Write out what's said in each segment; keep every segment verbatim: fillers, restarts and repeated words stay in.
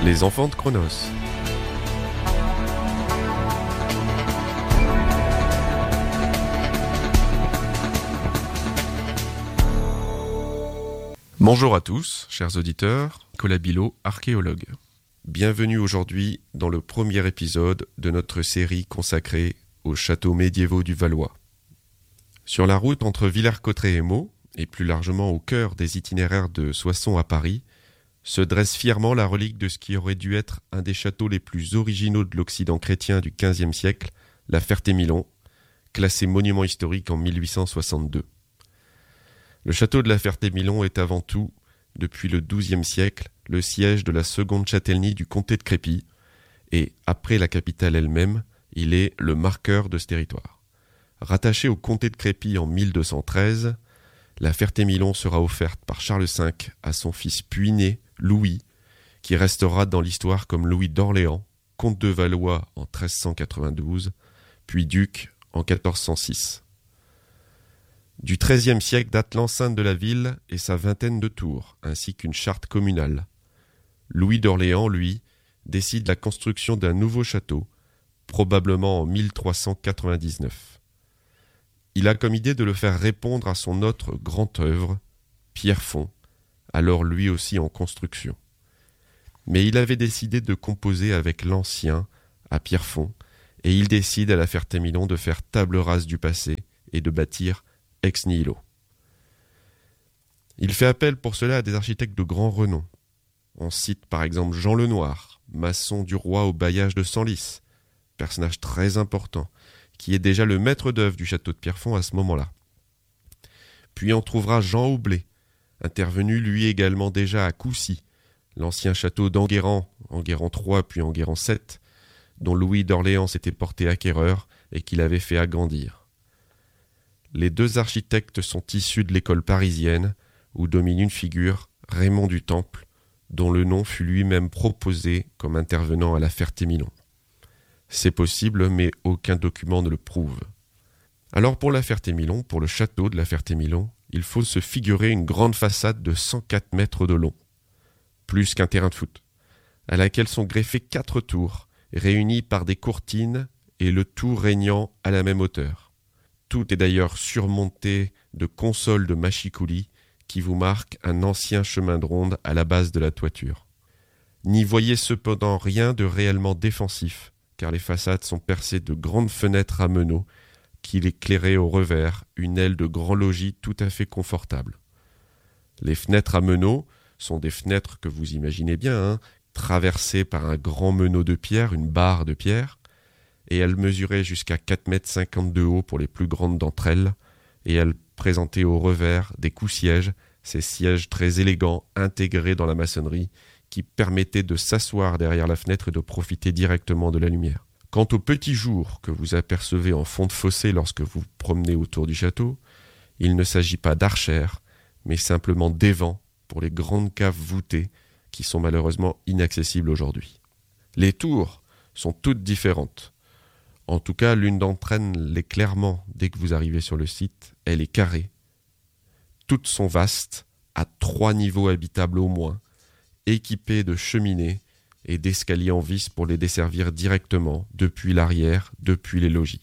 Les enfants de Cronos. Bonjour à tous, chers auditeurs, Nicolas Bilot, archéologue. Bienvenue aujourd'hui dans le premier épisode de notre série consacrée aux châteaux médiévaux du Valois. Sur la route entre Villers-Cotterêts et Meaux, et plus largement au cœur des itinéraires de Soissons à Paris, se dresse fièrement la relique de ce qui aurait dû être un des châteaux les plus originaux de l'Occident chrétien du quinzième siècle, la Ferté-Milon, classé monument historique en mille huit cent soixante-deux. Le château de la Ferté-Milon est avant tout, depuis le douzième siècle, le siège de la seconde châtellenie du comté de Crépy, et, après la capitale elle-même, il est le marqueur de ce territoire. Rattaché au comté de Crépy en mille deux cent treize, la Ferté-Milon sera offerte par Charles cinq à son fils puiné, Louis, qui restera dans l'histoire comme Louis d'Orléans, comte de Valois en treize cent quatre-vingt-douze, puis duc en quatorze cent six. Du treizième siècle date l'enceinte de la ville et sa vingtaine de tours, ainsi qu'une charte communale. Louis d'Orléans, lui, décide la construction d'un nouveau château, probablement en mille trois cent quatre-vingt-dix-neuf. Il a comme idée de le faire répondre à son autre grande œuvre, Pierrefonds, alors lui aussi en construction. Mais il avait décidé de composer avec l'ancien à Pierrefonds, et il décide à la Ferté-Milon de faire table rase du passé et de bâtir ex nihilo. Il fait appel pour cela à des architectes de grand renom. On cite par exemple Jean Lenoir, maçon du roi au bailliage de Senlis, personnage très important, qui est déjà le maître d'œuvre du château de Pierrefonds à ce moment-là. Puis on trouvera Jean Aublé, intervenu lui également déjà à Coucy, l'ancien château d'Enguerrand, Enguerrand trois puis Enguerrand sept, dont Louis d'Orléans s'était porté acquéreur et qu'il avait fait agrandir. Les deux architectes sont issus de l'école parisienne, où domine une figure, Raymond du Temple, dont le nom fut lui-même proposé comme intervenant à la Ferté-Milon. C'est possible, mais aucun document ne le prouve. Alors pour la Ferté-Milon, pour le château de la Ferté-Milon, il faut se figurer une grande façade de cent quatre mètres de long, plus qu'un terrain de foot, à laquelle sont greffées quatre tours, réunies par des courtines et le tout régnant à la même hauteur. Tout est d'ailleurs surmonté de consoles de machicoulis qui vous marquent un ancien chemin de ronde à la base de la toiture. N'y voyez cependant rien de réellement défensif, car les façades sont percées de grandes fenêtres à meneaux qui éclairaient au revers une aile de grand logis tout à fait confortable. Les fenêtres à meneaux sont des fenêtres que vous imaginez bien, hein, traversées par un grand meneau de pierre, une barre de pierre, et elles mesuraient jusqu'à quatre mètres cinquante de haut pour les plus grandes d'entre elles, et elles présentaient au revers des coups-sièges, ces sièges très élégants intégrés dans la maçonnerie, qui permettaient de s'asseoir derrière la fenêtre et de profiter directement de la lumière. Quant au petit jour que vous apercevez en fond de fossé lorsque vous vous promenez autour du château, il ne s'agit pas d'archères, mais simplement d'évents pour les grandes caves voûtées qui sont malheureusement inaccessibles aujourd'hui. Les tours sont toutes différentes. En tout cas, l'une d'entre elles l'est clairement dès que vous arrivez sur le site. Elle est carrée. Toutes sont vastes, à trois niveaux habitables au moins, équipées de cheminées et d'escaliers en vis pour les desservir directement depuis l'arrière, depuis les logis.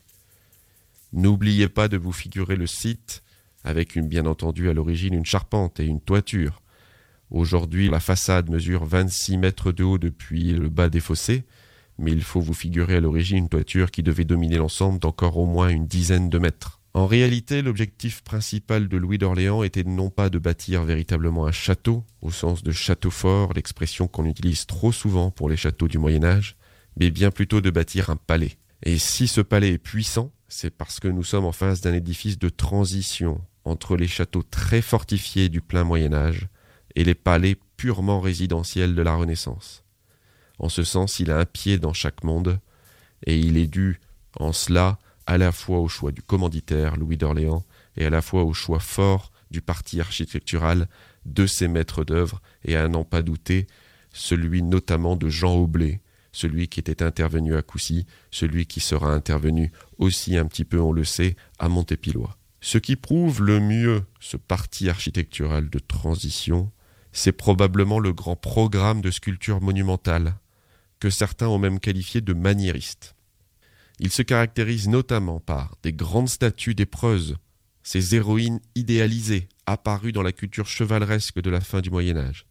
N'oubliez pas de vous figurer le site avec une, bien entendu à l'origine une charpente et une toiture. Aujourd'hui, la façade mesure vingt-six mètres de haut depuis le bas des fossés, mais il faut vous figurer à l'origine une toiture qui devait dominer l'ensemble d'encore au moins une dizaine de mètres. En réalité, l'objectif principal de Louis d'Orléans était non pas de bâtir véritablement un château, au sens de château fort, l'expression qu'on utilise trop souvent pour les châteaux du Moyen-Âge, mais bien plutôt de bâtir un palais. Et si ce palais est puissant, c'est parce que nous sommes en face d'un édifice de transition entre les châteaux très fortifiés du plein Moyen-Âge et les palais purement résidentiels de la Renaissance. En ce sens, il a un pied dans chaque monde, et il est dû, en cela, à la fois au choix du commanditaire, Louis d'Orléans, et à la fois au choix fort du parti architectural de ses maîtres d'œuvre, et à n'en pas douter, celui notamment de Jean Aublé, celui qui était intervenu à Coucy, celui qui sera intervenu aussi un petit peu, on le sait, à Montépillois. Ce qui prouve le mieux ce parti architectural de transition, C'est probablement le grand programme de sculpture monumentale, que certains ont même qualifié de maniériste. Il se caractérise notamment par des grandes statues d'épreuses, ces héroïnes idéalisées, apparues dans la culture chevaleresque de la fin du Moyen-Âge.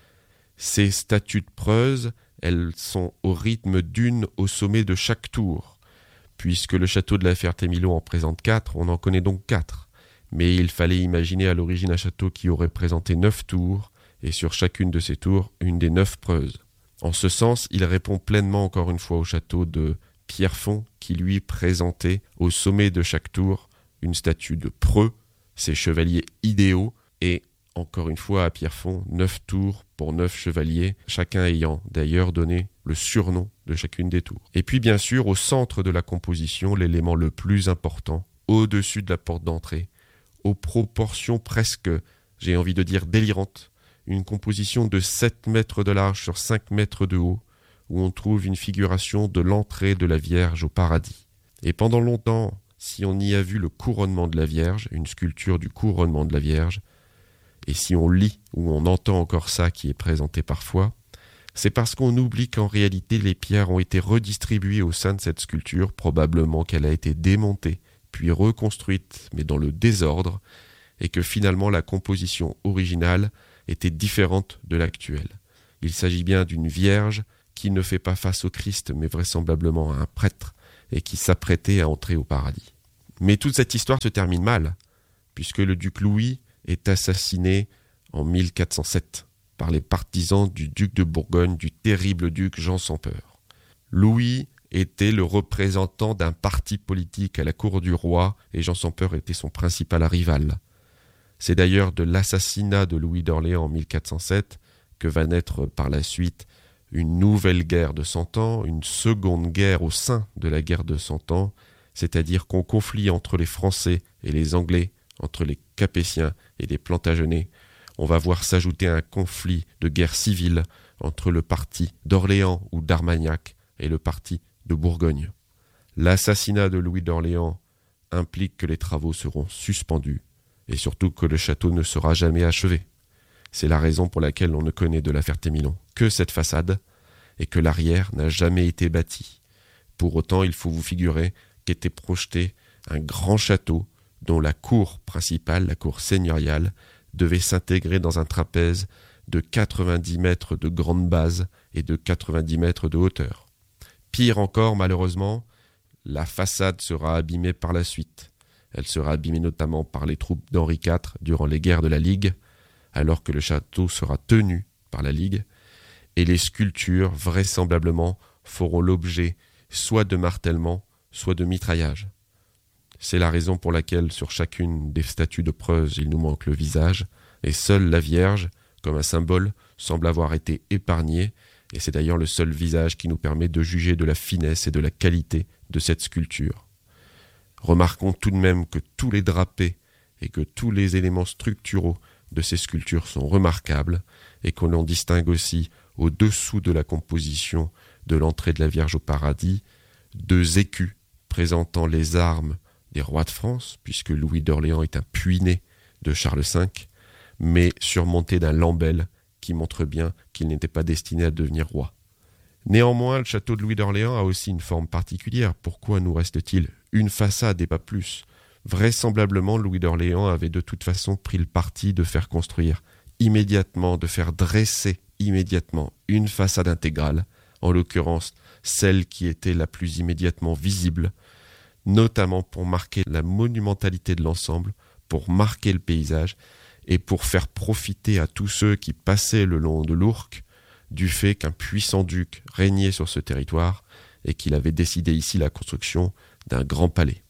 Ces statues de preuses, elles sont au rythme d'une au sommet de chaque tour. Puisque le château de la Ferté-Milon en présente quatre, on en connaît donc quatre. Mais il fallait imaginer à l'origine un château qui aurait présenté neuf tours, et sur chacune de ces tours, une des neuf preuses. En ce sens, il répond pleinement encore une fois au château de Pierrefonds, qui lui présentait au sommet de chaque tour une statue de preux, ces chevaliers idéaux, et encore une fois à Pierrefonds, neuf tours pour neuf chevaliers, chacun ayant d'ailleurs donné le surnom de chacune des tours. Et puis bien sûr, au centre de la composition, l'élément le plus important, au-dessus de la porte d'entrée, aux proportions presque, j'ai envie de dire délirantes, une composition de sept mètres de large sur cinq mètres de haut, où on trouve une figuration de l'entrée de la Vierge au paradis. Et pendant longtemps, si on y a vu le couronnement de la Vierge, une sculpture du couronnement de la Vierge, et si on lit ou on entend encore ça qui est présenté parfois, c'est parce qu'on oublie qu'en réalité les pierres ont été redistribuées au sein de cette sculpture, probablement qu'elle a été démontée, puis reconstruite, mais dans le désordre, et que finalement la composition originale était différente de l'actuelle. Il s'agit bien d'une Vierge qui ne fait pas face au Christ, mais vraisemblablement à un prêtre, et qui s'apprêtait à entrer au paradis. Mais toute cette histoire se termine mal, puisque le duc Louis est assassiné en mille quatre cent sept par les partisans du duc de Bourgogne, du terrible duc Jean sans Peur. Louis était le représentant d'un parti politique à la cour du roi et Jean sans Peur était son principal rival. C'est d'ailleurs de l'assassinat de Louis d'Orléans en mille quatre cent sept que va naître par la suite une nouvelle guerre de Cent Ans, une seconde guerre au sein de la guerre de Cent Ans, c'est-à-dire qu'au conflit entre les Français et les Anglais, entre les Capétiens et les Plantagenets, on va voir s'ajouter un conflit de guerre civile entre le parti d'Orléans ou d'Armagnac et le parti de Bourgogne. L'assassinat de Louis d'Orléans implique que les travaux seront suspendus et surtout que le château ne sera jamais achevé. C'est la raison pour laquelle on ne connaît de la Ferté-Milon que cette façade et que l'arrière n'a jamais été bâti. Pour autant, il faut vous figurer qu'était projeté un grand château dont la cour principale, la cour seigneuriale, devait s'intégrer dans un trapèze de quatre-vingt-dix mètres de grande base et de quatre-vingt-dix mètres de hauteur. Pire encore, malheureusement, la façade sera abîmée par la suite. Elle sera abîmée notamment par les troupes d'Henri quatre durant les guerres de la Ligue, alors que le château sera tenu par la Ligue, et les sculptures, vraisemblablement, feront l'objet soit de martèlement, soit de mitraillage. C'est la raison pour laquelle, sur chacune des statues de Preuze, il nous manque le visage, et seule la Vierge, comme un symbole, semble avoir été épargnée, et c'est d'ailleurs le seul visage qui nous permet de juger de la finesse et de la qualité de cette sculpture. Remarquons tout de même que tous les drapés et que tous les éléments structuraux de ces sculptures sont remarquables, et qu'on en distingue aussi, au-dessous de la composition de l'entrée de la Vierge au paradis, deux écus présentant les armes des rois de France, puisque Louis d'Orléans est un puîné de Charles cinq, mais surmonté d'un lambel qui montre bien qu'il n'était pas destiné à devenir roi. Néanmoins, le château de Louis d'Orléans a aussi une forme particulière. Pourquoi nous reste-t-il une façade et pas plus ? Vraisemblablement, Louis d'Orléans avait de toute façon pris le parti de faire construire immédiatement, de faire dresser immédiatement une façade intégrale, en l'occurrence celle qui était la plus immédiatement visible, notamment pour marquer la monumentalité de l'ensemble, pour marquer le paysage et pour faire profiter à tous ceux qui passaient le long de l'Ourcq du fait qu'un puissant duc régnait sur ce territoire et qu'il avait décidé ici la construction d'un grand palais.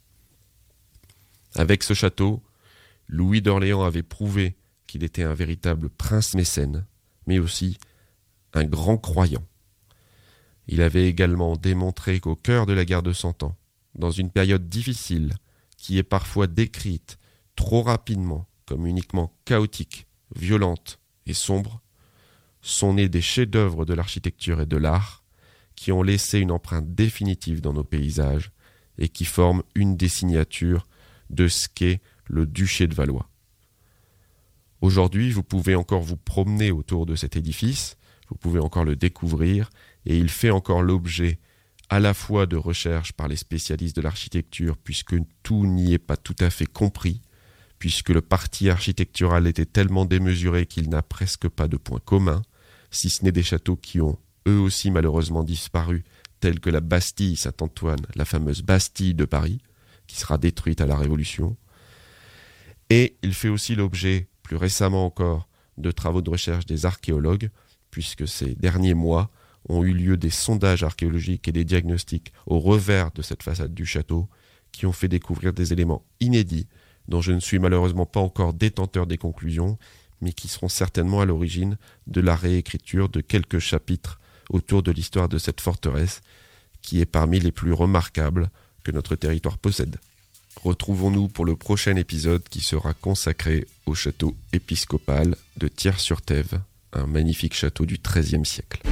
Avec ce château, Louis d'Orléans avait prouvé qu'il était un véritable prince mécène, mais aussi un grand croyant. Il avait également démontré qu'au cœur de la guerre de Cent Ans, dans une période difficile, qui est parfois décrite trop rapidement comme uniquement chaotique, violente et sombre, sont nés des chefs-d'œuvre de l'architecture et de l'art qui ont laissé une empreinte définitive dans nos paysages et qui forment une des signatures de ce qu'est le duché de Valois. Aujourd'hui, vous pouvez encore vous promener autour de cet édifice, vous pouvez encore le découvrir, et il fait encore l'objet à la fois de recherches par les spécialistes de l'architecture, puisque tout n'y est pas tout à fait compris, puisque le parti architectural était tellement démesuré qu'il n'a presque pas de points communs, si ce n'est des châteaux qui ont eux aussi malheureusement disparu, tels que la Bastille Saint-Antoine, la fameuse Bastille de Paris, qui sera détruite à la Révolution. Et il fait aussi l'objet, plus récemment encore, de travaux de recherche des archéologues, puisque ces derniers mois ont eu lieu des sondages archéologiques et des diagnostics au revers de cette façade du château, qui ont fait découvrir des éléments inédits, dont je ne suis malheureusement pas encore détenteur des conclusions, mais qui seront certainement à l'origine de la réécriture de quelques chapitres autour de l'histoire de cette forteresse, qui est parmi les plus remarquables que notre territoire possède. Retrouvons-nous pour le prochain épisode qui sera consacré au château épiscopal de Thiers-sur-Thève, un magnifique château du treizième siècle.